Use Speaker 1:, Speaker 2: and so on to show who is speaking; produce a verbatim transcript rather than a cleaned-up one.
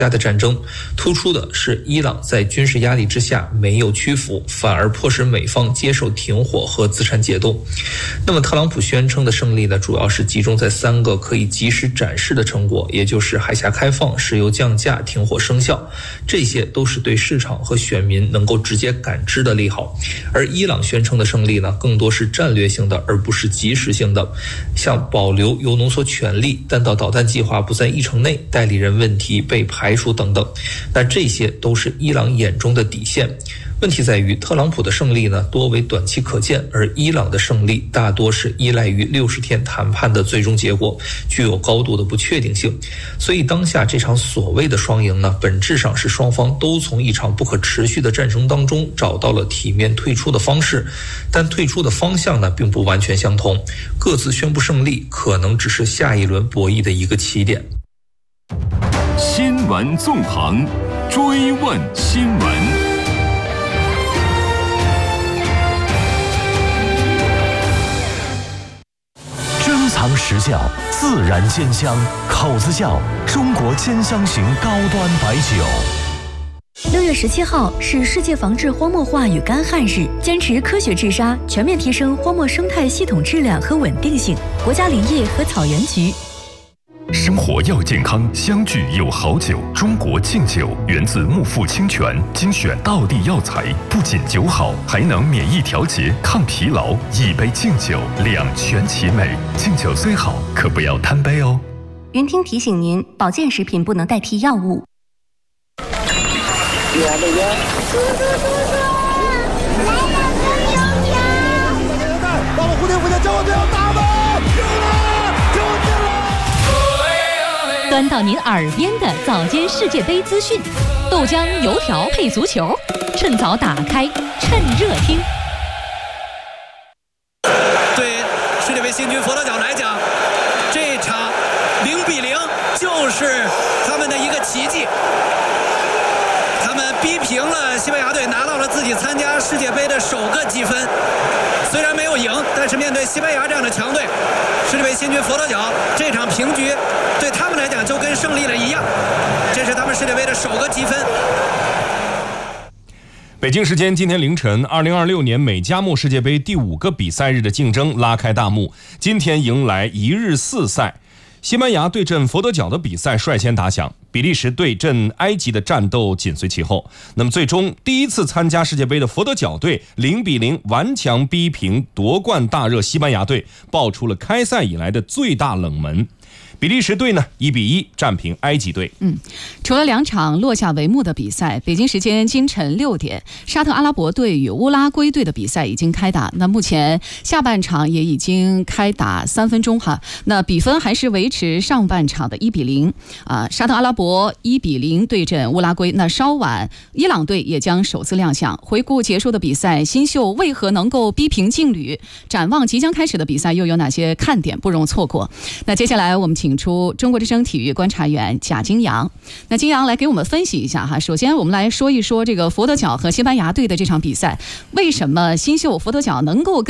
Speaker 1: 的战争，突出的是伊朗在军事压力之下没有屈服，反而迫使美方接受停火和资产解冻。那么特朗普宣称的胜利呢，主要是集中在三个可以及时展示的成果，也就是海峡开放、石油降价、停火生效，这些都是对市场和选民能够直接感知的利好。而伊朗宣称的胜利呢，更多是战略性的，而不是及时性的，像保留铀浓缩权利、弹道导弹计划不在议程内、代理人问题被排除等等，那这些都是伊朗眼中的底线。问题在于，特朗普的胜利呢，多为短期可见，而伊朗的胜利大多是依赖于六十天谈判的最终结果，具有高度的不确定性。所以当下这场所谓的双赢呢，本质上是双方都从一场不可持续的战争当中找到了体面退出的方式，但退出的方向呢，并不完全相同。各自宣布胜利，可能只是下一轮博弈的一个起点。
Speaker 2: 新闻纵横，追问新闻。
Speaker 3: 珍藏实窖，自然鲜香，口子窖，中国兼香型高端白酒。
Speaker 4: 六月十七号是世界防治荒漠化与干旱日，坚持科学治沙，全面提升荒漠生态系统质量和稳定性。国家林业和草原局。
Speaker 2: 生活要健康，相聚有好酒。中国敬酒源自木富清泉，精选道地药材，不仅酒好，还能免疫调节、抗疲劳。一杯敬酒，两全其美。敬酒虽好，可不要贪杯哦。
Speaker 4: 云听提醒您，保健食品不能代替药物。
Speaker 5: 远的远，叔叔叔叔，来两根油条。把我蝴蝶蝴蝶，叫我不要打吧！
Speaker 6: 端到您耳边的早间世界杯资讯，豆浆油条配足球，趁早打开，趁热听。
Speaker 7: 对世界杯新军佛得角来讲，这场零比零就是他们的一个奇迹。他们逼平了西班牙队，拿到了自己参加世界杯的首个积分。虽然没有赢，但是面对西班牙这样的强队，世界杯新军佛得角这场平局对他们来讲就跟胜利了一样，这是他们世界杯的首个积分。
Speaker 8: 北京时间今天凌晨，二零二六年美加墨世界杯第五个比赛日的竞争拉开大幕，今天迎来一日四赛。西班牙对阵佛得角的比赛率先打响，比利时对阵埃及的战斗紧随其后。那么最终第一次参加世界杯的佛得角队零比零顽强逼平夺冠大热西班牙队，爆出了开赛以来的最大冷门。比利时队呢一比一战平埃及队。
Speaker 6: 嗯，除了两场落下帷幕的比赛，北京时间今晨六点，沙特阿拉伯队与乌拉圭队的比赛已经开打。那目前下半场也已经开打三分钟哈，那比分还是维持上半场的一比零啊。沙特阿拉伯一比零对阵乌拉圭。那稍晚，伊朗队也将首次亮相。回顾结束的比赛，新秀为何能够逼平劲旅？展望即将开始的比赛，又有哪些看点不容错过？那接下来我们请出中国之声体育观察员贾金阳。那金阳来给我们分析一下哈。首先我们来说一说这个佛得角和西班牙队的这场比赛，为什么新秀佛得角能够跟